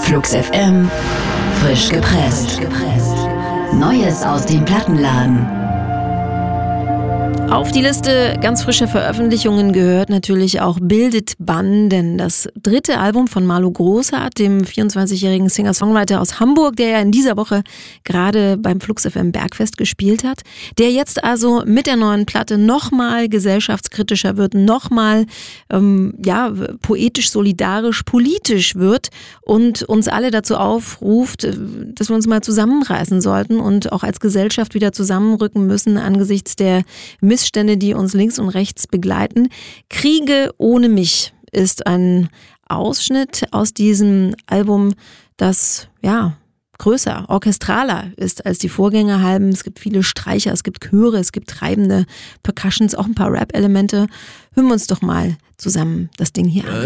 Flux FM, frisch gepresst. Neues aus dem Plattenladen. Auf die Liste ganz frischer Veröffentlichungen gehört natürlich auch Bildet Bann, denn das 3. Album von Marlo Großart, dem 24-jährigen Singer-Songwriter aus Hamburg, der ja in dieser Woche gerade beim Flux FM Bergfest gespielt hat, der jetzt also mit der neuen Platte nochmal gesellschaftskritischer wird, nochmal poetisch, solidarisch, politisch wird und uns alle dazu aufruft, dass wir uns mal zusammenreißen sollten und auch als Gesellschaft wieder zusammenrücken müssen angesichts der Missstände, die uns links und rechts begleiten. Kriege ohne mich ist ein Ausschnitt aus diesem Album, das größer, orchestraler ist als die Vorgängeralben. Es gibt viele Streicher, es gibt Chöre, es gibt treibende Percussions, auch ein paar Rap-Elemente. Hören wir uns doch mal zusammen das Ding hier an.